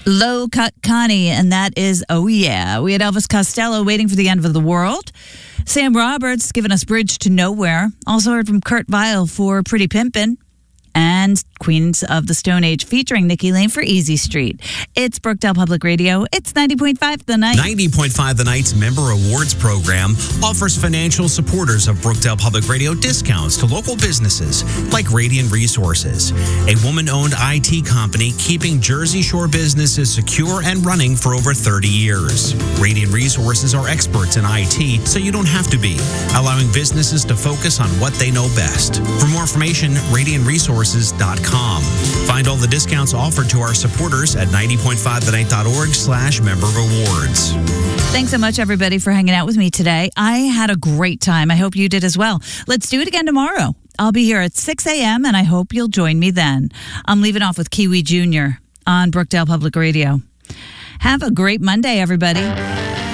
Low Cut Connie, and that is Oh Yeah. We had Elvis Costello, Waiting for the End of the World. Sam Roberts giving us Bridge to Nowhere. Also heard from Kurt Vile for Pretty Pimpin'. And Queens of the Stone Age featuring Nikki Lane for Easy Street. It's Brookdale Public Radio. It's 90.5 The Night. 90.5 The Night's Member Awards program offers financial supporters of Brookdale Public Radio discounts to local businesses like Radiant Resources, a woman-owned IT company keeping Jersey Shore businesses secure and running for over 30 years. Radiant Resources are experts in IT, so you don't have to be, allowing businesses to focus on what they know best. For more information, radiantresources.com. Find all the discounts offered to our supporters at 90.5thenight.org/member rewards. Thanks so much, everybody, for hanging out with me today. I had a great time. I hope you did as well. Let's do it again tomorrow. I'll be here at 6 a.m., and I hope you'll join me then. I'm leaving off with Kiwi Jr. on Brookdale Public Radio. Have a great Monday, everybody.